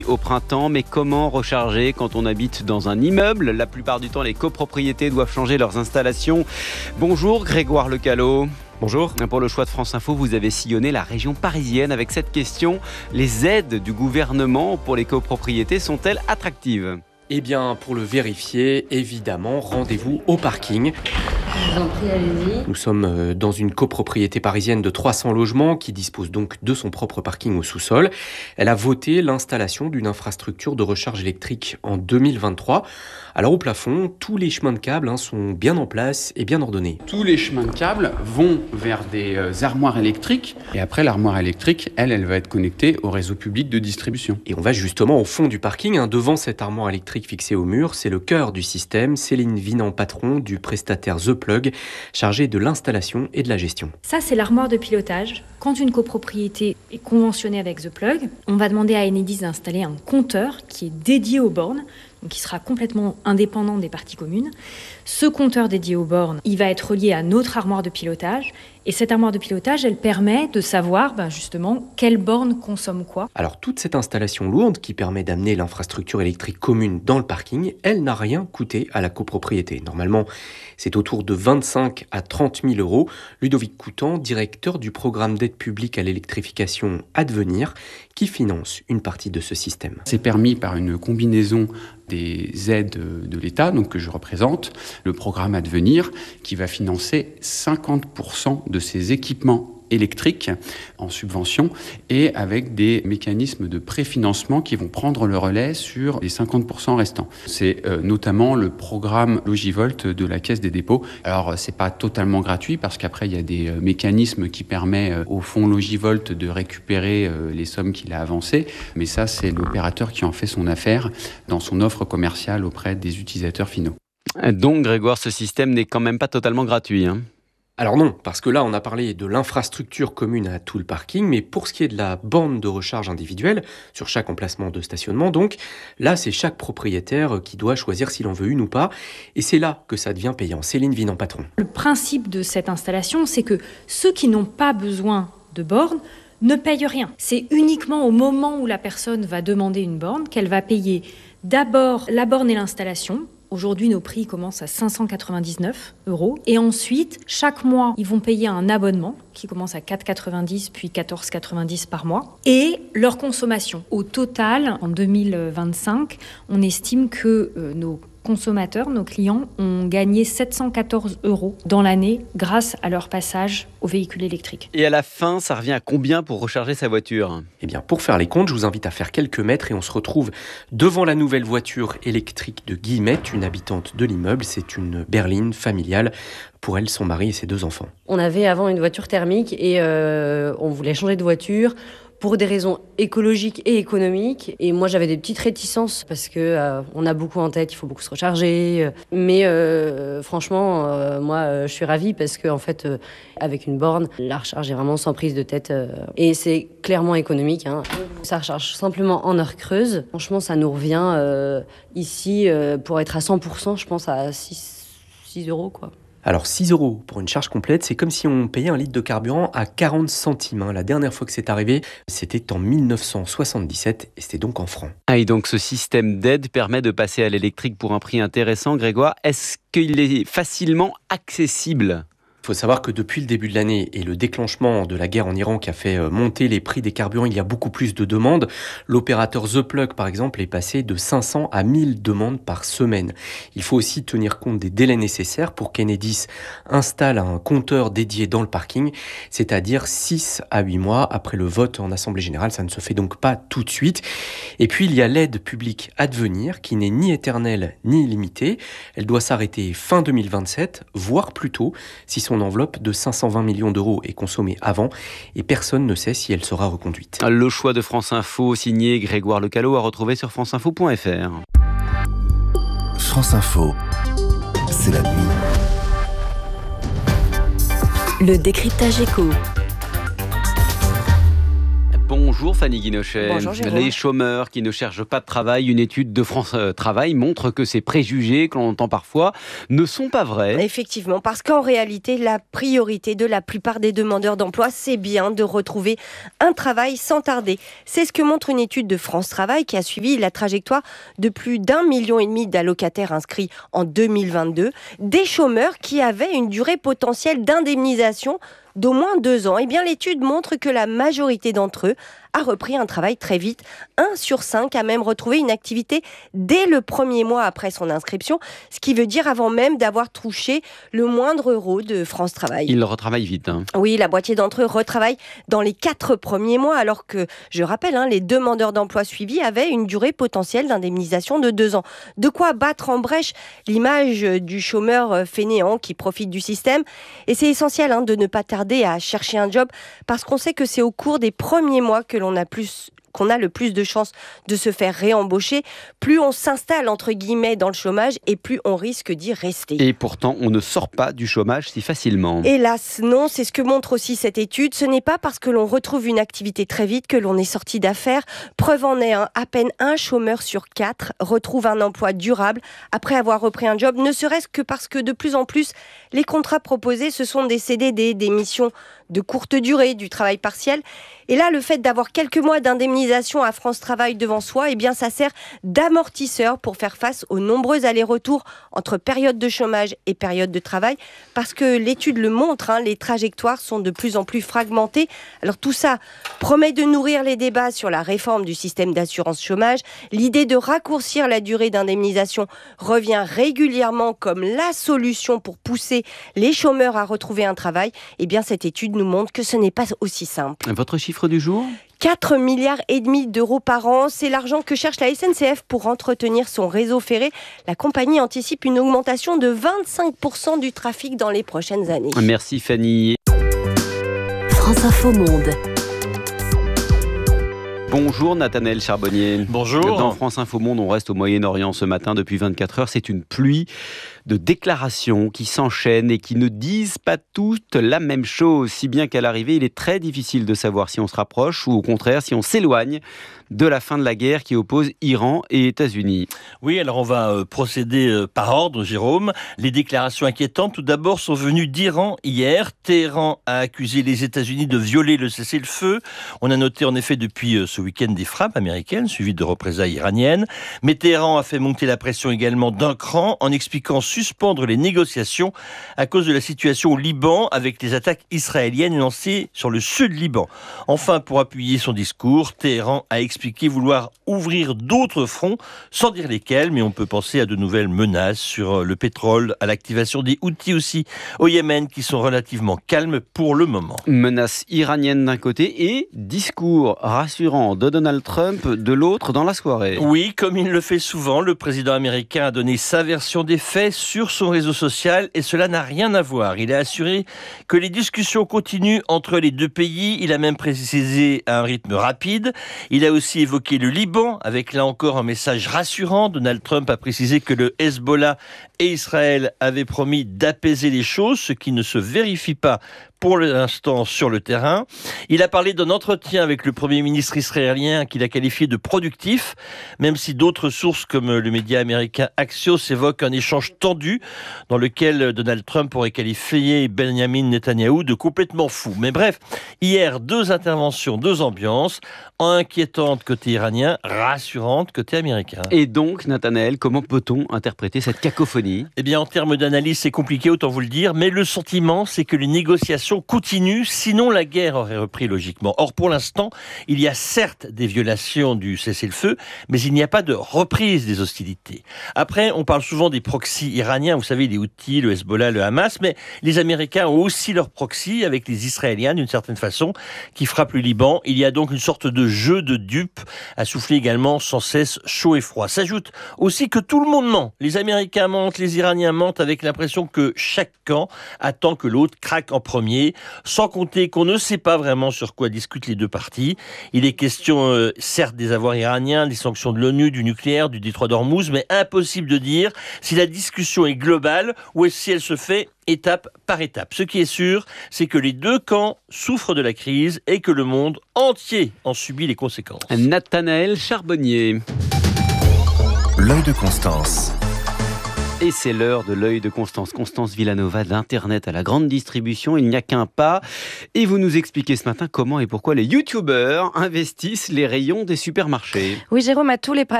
Au printemps, mais comment recharger quand on habite dans un immeuble ? La plupart du temps, les copropriétés doivent changer leurs installations. Bonjour Grégoire Lecallot. Bonjour. Pour le choix de France Info, vous avez sillonné la région parisienne avec cette question. Les aides du gouvernement pour les copropriétés sont-elles attractives ? Eh bien, pour le vérifier, évidemment, rendez-vous au parking. Je vous en prie, allez-y. Nous sommes dans une copropriété parisienne de 300 logements qui dispose donc de son propre parking au sous-sol. Elle a voté l'installation d'une infrastructure de recharge électrique en 2023. Alors au plafond, tous les chemins de câbles sont bien en place et bien ordonnés. Tous les chemins de câbles vont vers des armoires électriques. Et après, l'armoire électrique, elle va être connectée au réseau public de distribution. Et on va justement au fond du parking, devant cette armoire électrique fixée au mur. C'est le cœur du système. Céline Vinan, patron du prestataire The Plug, chargé de l'installation et de la gestion. Ça, c'est l'armoire de pilotage. Quand une copropriété est conventionnée avec The Plug, on va demander à Enedis d'installer un compteur qui est dédié aux bornes, donc qui sera complètement indépendant des parties communes. Ce compteur dédié aux bornes, il va être relié à notre armoire de pilotage. Et cette armoire de pilotage, elle permet de savoir justement quelle borne consomme quoi. Alors toute cette installation lourde qui permet d'amener l'infrastructure électrique commune dans le parking, elle n'a rien coûté à la copropriété. Normalement, c'est autour de 25 à 30 000 euros. Ludovic Coutan, directeur du programme d'aide publique à l'électrification Advenir, qui finance une partie de ce système. C'est permis par une combinaison des aides de l'État, donc que je représente, le programme Advenir, qui va financer 50% de ces équipements électriques en subvention et avec des mécanismes de préfinancement qui vont prendre le relais sur les 50% restants. C'est notamment le programme Logivolt de la Caisse des dépôts. Alors, c'est pas totalement gratuit parce qu'après, il y a des mécanismes qui permettent au fonds Logivolt de récupérer les sommes qu'il a avancées. Mais ça, c'est l'opérateur qui en fait son affaire dans son offre commerciale auprès des utilisateurs finaux. Donc, Grégoire, ce système n'est quand même pas totalement gratuit, Alors non, parce que là, on a parlé de l'infrastructure commune à tout le parking, mais pour ce qui est de la borne de recharge individuelle, sur chaque emplacement de stationnement, donc, là, c'est chaque propriétaire qui doit choisir s'il en veut une ou pas, et c'est là que ça devient payant. Céline Vinan, patron. Le principe de cette installation, c'est que ceux qui n'ont pas besoin de borne ne payent rien. C'est uniquement au moment où la personne va demander une borne qu'elle va payer d'abord la borne et l'installation. Aujourd'hui, nos prix commencent à 599 €. Et ensuite, chaque mois, ils vont payer un abonnement qui commence à 4,90 puis 14,90 par mois. Et leur consommation. Au total, en 2025, on estime que nos consommateurs, nos clients, ont gagné 714 € dans l'année grâce à leur passage au véhicule électrique. Et à la fin, ça revient à combien pour recharger sa voiture ? Eh bien, pour faire les comptes, je vous invite à faire quelques mètres et on se retrouve devant la nouvelle voiture électrique de Guillemette, une habitante de l'immeuble. C'est une berline familiale. Pour elle, son mari et ses 2 enfants. On avait avant une voiture thermique et on voulait changer de voiture pour des raisons écologiques et économiques. Et moi, j'avais des petites réticences parce que on a beaucoup en tête, il faut beaucoup se recharger. Mais franchement, moi, je suis ravie parce que en fait, avec une borne, la recharge est vraiment sans prise de tête. Et c'est clairement économique. Ça recharge simplement en heure creuse. Franchement, ça nous revient ici, pour être à 100%, je pense à 6 €, quoi. Alors 6 € pour une charge complète, c'est comme si on payait un litre de carburant à 40 centimes. La dernière fois que c'est arrivé, c'était en 1977 et c'était donc en francs. Et donc ce système d'aide permet de passer à l'électrique pour un prix intéressant. Grégoire, est-ce qu'il est facilement accessible ? Il faut savoir que depuis le début de l'année et le déclenchement de la guerre en Iran qui a fait monter les prix des carburants, il y a beaucoup plus de demandes. L'opérateur The Plug, par exemple, est passé de 500 à 1000 demandes par semaine. Il faut aussi tenir compte des délais nécessaires pour qu'Enedis installe un compteur dédié dans le parking, c'est-à-dire 6 à 8 mois après le vote en Assemblée Générale. Ça ne se fait donc pas tout de suite. Et puis, il y a l'aide publique Advenir qui n'est ni éternelle ni illimitée. Elle doit s'arrêter fin 2027, voire plus tôt, si son enveloppe de 520 millions € est consommée avant et personne ne sait si elle sera reconduite. Le choix de France Info, signé Grégoire Lecallot, à retrouver sur franceinfo.fr. France Info, c'est la nuit. Le décryptage éco. Bonjour Fanny Guinochet. Bonjour Jérôme. Les chômeurs qui ne cherchent pas de travail, une étude de France Travail montre que ces préjugés que l'on entend parfois ne sont pas vrais. Effectivement, parce qu'en réalité, la priorité de la plupart des demandeurs d'emploi, c'est bien de retrouver un travail sans tarder. C'est ce que montre une étude de France Travail qui a suivi la trajectoire de plus d'1,5 million d'allocataires inscrits en 2022, des chômeurs qui avaient une durée potentielle d'indemnisation d'au moins 2 ans. Eh bien, l'étude montre que la majorité d'entre eux a repris un travail très vite. 1 sur 5 a même retrouvé une activité dès le premier mois après son inscription, ce qui veut dire avant même d'avoir touché le moindre euro de France Travail. Ils retravaillent vite. Oui, la moitié d'entre eux retravaillent dans les 4 premiers mois, alors que, je rappelle, les demandeurs d'emploi suivis avaient une durée potentielle d'indemnisation de 2 ans. De quoi battre en brèche l'image du chômeur fainéant qui profite du système. Et c'est essentiel de ne pas tarder à chercher un job, parce qu'on sait que c'est au cours des premiers mois que l'on a le plus de chances de se faire réembaucher. Plus on s'installe entre guillemets dans le chômage et plus on risque d'y rester. Et pourtant, on ne sort pas du chômage si facilement. Hélas, non, c'est ce que montre aussi cette étude. Ce n'est pas parce que l'on retrouve une activité très vite que l'on est sorti d'affaires. Preuve en est, à peine 1 chômeur sur 4 retrouve un emploi durable après avoir repris un job, ne serait-ce que parce que de plus en plus, les contrats proposés, ce sont des CDD, des missions de courte durée, du travail partiel. Et là, le fait d'avoir quelques mois d'indemnisation à France Travail devant soi, eh bien, ça sert d'amortisseur pour faire face aux nombreux allers-retours entre période de chômage et période de travail. Parce que l'étude le montre, les trajectoires sont de plus en plus fragmentées. Alors tout ça promet de nourrir les débats sur la réforme du système d'assurance chômage. L'idée de raccourcir la durée d'indemnisation revient régulièrement comme la solution pour pousser les chômeurs à retrouver un travail. Eh bien, cette étude nous montre que ce n'est pas aussi simple. Votre chiffre du jour ? 4,5 milliards d'euros par an, c'est l'argent que cherche la SNCF pour entretenir son réseau ferré. La compagnie anticipe une augmentation de 25% du trafic dans les prochaines années. Merci Fanny. France Info Monde. Bonjour Nathanaël Charbonnier. Bonjour. Dans France Info Monde, on reste au Moyen-Orient ce matin depuis 24 heures. C'est une pluie de déclarations qui s'enchaînent et qui ne disent pas toutes la même chose. Si bien qu'à l'arrivée, il est très difficile de savoir si on se rapproche ou au contraire si on s'éloigne de la fin de la guerre qui oppose Iran et États-Unis. Oui, alors on va procéder par ordre, Jérôme. Les déclarations inquiétantes, tout d'abord, sont venues d'Iran hier. Téhéran a accusé les États-Unis de violer le cessez-le-feu. On a noté en effet depuis ce week-end des frappes américaines suivies de représailles iraniennes. Mais Téhéran a fait monter la pression également d'un cran en expliquant suspendre les négociations à cause de la situation au Liban avec les attaques israéliennes lancées sur le sud Liban. Enfin, pour appuyer son discours, Téhéran a expliqué vouloir ouvrir d'autres fronts, sans dire lesquels, mais on peut penser à de nouvelles menaces sur le pétrole, à l'activation des Houthis aussi au Yémen, qui sont relativement calmes pour le moment. Menace iranienne d'un côté et discours rassurant de Donald Trump de l'autre dans la soirée. Oui, comme il le fait souvent, le président américain a donné sa version des faits sur son réseau social et cela n'a rien à voir. Il a assuré que les discussions continuent entre les deux pays. Il a même précisé à un rythme rapide. Il a aussi évoqué le Liban avec là encore un message rassurant. Donald Trump a précisé que le Hezbollah et Israël avaient promis d'apaiser les choses, ce qui ne se vérifie pas pour l'instant sur le terrain. Il a parlé d'un entretien avec le Premier ministre israélien qu'il a qualifié de productif, même si d'autres sources comme le média américain Axios évoquent un échange tendu dans lequel Donald Trump aurait qualifié Benjamin Netanyahou de complètement fou. Mais bref, hier, 2 interventions, 2 ambiances, inquiétantes côté iranien, rassurantes côté américain. Et donc, Nathanaël, comment peut-on interpréter cette cacophonie ? Eh bien, en termes d'analyse, c'est compliqué, autant vous le dire, mais le sentiment, c'est que les négociations continue, sinon la guerre aurait repris logiquement. Or, pour l'instant, il y a certes des violations du cessez-le-feu, mais il n'y a pas de reprise des hostilités. Après, on parle souvent des proxys iraniens, vous savez, les Houthis, le Hezbollah, le Hamas, mais les Américains ont aussi leurs proxys avec les Israéliens, d'une certaine façon, qui frappent le Liban. Il y a donc une sorte de jeu de dupes à souffler également sans cesse chaud et froid. S'ajoute aussi que tout le monde ment. Les Américains mentent, les Iraniens mentent avec l'impression que chaque camp attend que l'autre craque en premier. dernier, sans compter qu'on ne sait pas vraiment sur quoi discutent les deux parties. Il est question, certes, des avoirs iraniens, des sanctions de l'ONU, du nucléaire, du détroit d'Ormuz, mais impossible de dire si la discussion est globale ou si elle se fait étape par étape. Ce qui est sûr, c'est que les deux camps souffrent de la crise et que le monde entier en subit les conséquences. Nathanaël Charbonnier. L'œil de Constance. Et c'est l'heure de l'œil de Constance. Constance Villanova d'Internet à la grande distribution. Il n'y a qu'un pas. Et vous nous expliquez ce matin comment et pourquoi les youtubeurs investissent les rayons des supermarchés. Oui, Jérôme, à tous les